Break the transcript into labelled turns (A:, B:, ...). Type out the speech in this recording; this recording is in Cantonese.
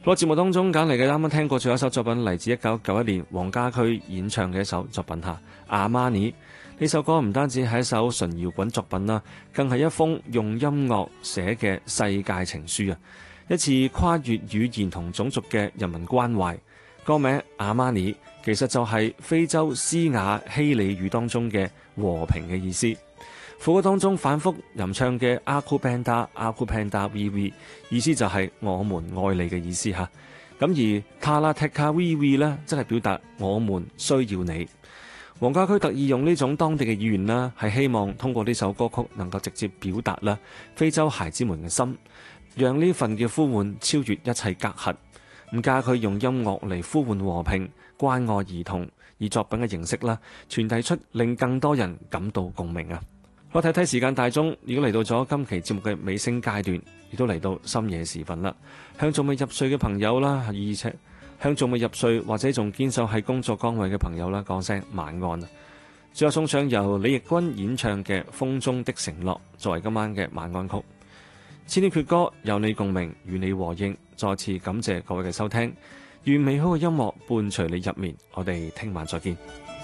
A: 個節目當中揀嚟嘅啱啱聽過最後一首作品，嚟自1991年黃家駒演唱嘅一首作品《阿瑪尼》。呢首歌唔單止係一首純搖滾作品啦，更係一封用音樂寫嘅世界情書啊！一次跨越語言同種族嘅人民關懷。歌名《阿瑪尼》其實就係非洲斯瓦希里語當中嘅和平嘅意思。副歌當中反覆吟唱嘅 Akupenda Akupenda VV 意思就係我們愛你嘅意思嚇。咁而 Talateka VV 呢，即係表達我們需要你。黃家駒特意用呢種當地嘅語言啦，係希望通過呢首歌曲能夠直接表達啦非洲孩子們嘅心，讓呢份嘅呼喚超越一切隔閡。咁家駒用音樂嚟呼喚和平、關愛兒童，以作品嘅形式啦，傳遞出令更多人感到共鳴啊！我睇睇時間大鐘，已經嚟到咗今期節目嘅尾聲階段，亦都嚟到深夜時分啦。向仲未入睡嘅朋友啦，而且向仲未入睡或者仲堅守喺工作崗位嘅朋友啦，講聲晚安啊！最後送上由李翊君演唱嘅《風中的承諾》作為今晚嘅晚安曲。千年闕歌有你共鳴，與你和應。再次感謝各位嘅收聽，願美好嘅音樂伴隨你入眠。我哋聽晚再見。